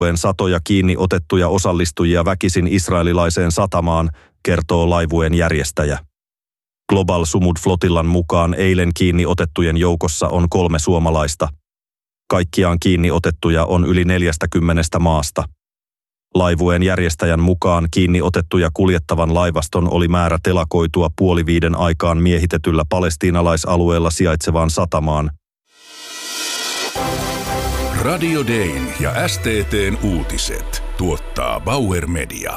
Satoja kiinni otettuja osallistujia väkisin israelilaiseen satamaan, kertoo laivueen järjestäjä. Global Sumud Flotillan mukaan eilen kiinni otettujen joukossa on 3 suomalaista. Kaikkiaan kiinni otettuja on yli 40 maasta. Laivueen järjestäjän mukaan kiinni otettuja kuljettavan laivaston oli määrä telakoitua 4:30 aikaan miehitetyllä palestiinalaisalueella sijaitsevaan satamaan. Radio Dayn ja STT:n uutiset tuottaa Bauer Media.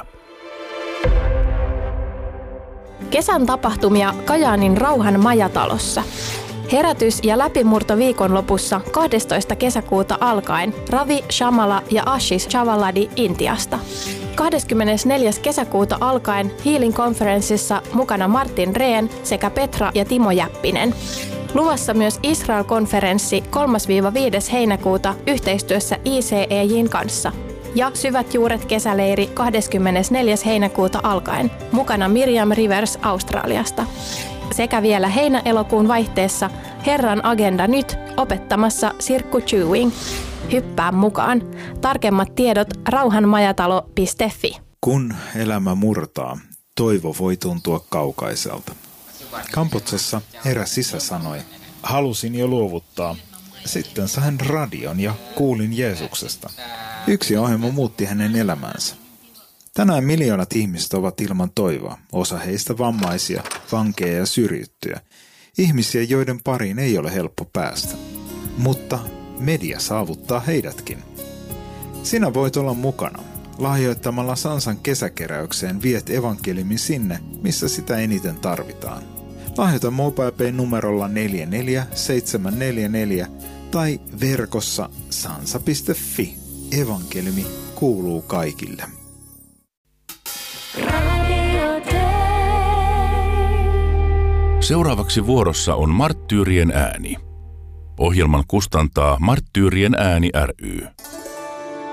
Kesän tapahtumia Kajaanin Rauhan majatalossa. Herätys ja läpimurto viikonlopussa 12. kesäkuuta alkaen Ravi Shamala ja Ashish Chavaladi Intiasta. 24. kesäkuuta alkaen Healing Conferenceissa mukana Martin Rehn sekä Petra ja Timo Jäppinen. Luvassa myös Israel-konferenssi 3-5. heinäkuuta yhteistyössä ICEJ:n kanssa. Ja Syvät juuret kesäleiri 24. heinäkuuta alkaen. Mukana Miriam Rivers Australiasta. Sekä vielä heinä-elokuun vaihteessa Herran agenda nyt opettamassa Sirkku Chewing. Hyppää mukaan. Tarkemmat tiedot rauhanmajatalo.fi. Kun elämä murtaa, toivo voi tuntua kaukaiselta. Kamputsessa eräs isä sanoi, halusin jo luovuttaa. Sitten sain radion ja kuulin Jeesuksesta. Yksi ohjelma muutti hänen elämänsä. Tänään miljoonat ihmiset ovat ilman toivoa, osa heistä vammaisia, vankeja ja syrjittyjä. Ihmisiä, joiden pariin ei ole helppo päästä. Mutta media saavuttaa heidätkin. Sinä voit olla mukana. Lahjoittamalla Sansan kesäkeräykseen viet evankeliumin sinne, missä sitä eniten tarvitaan. Lahjoita MobilePay numerolla 44744 tai verkossa sansa.fi. Evankeliumi kuuluu kaikille. Seuraavaksi vuorossa on Marttyyrien ääni. Ohjelman kustantaa Marttyyrien ääni ry.